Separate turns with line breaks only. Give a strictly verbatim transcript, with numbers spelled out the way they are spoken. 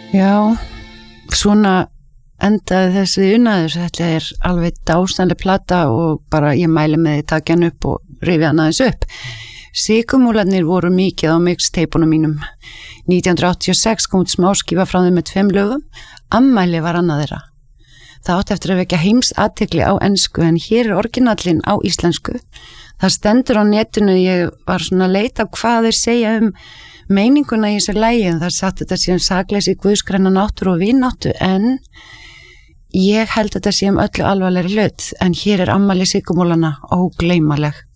Já, svona endaði þessi unaður, þetta er alveg dásamleg plata og bara ég mæli með því takja hann upp og rifja hann aðeins upp. Sykurmúlarnir voru mikið á mixteipunum mínum. nítján hundruð áttatíu og sex kom út smáskífa frá þeim með tveim lögum, Ammæli var annað þeirra. Það átti eftir að vekja heims athygli á ensku en hér er orginallinn á íslensku. Það stendur á netinu, ég var svona að leita á hvað þeir segja um meininguna í þessu lagi, en það satt þetta sé um sakleysi, guðskræna náttúru og vináttu, en ég held þetta sé um öllu alvarlegri hlut, en hér er Ammæli sykurmúlanna ógleymanleg.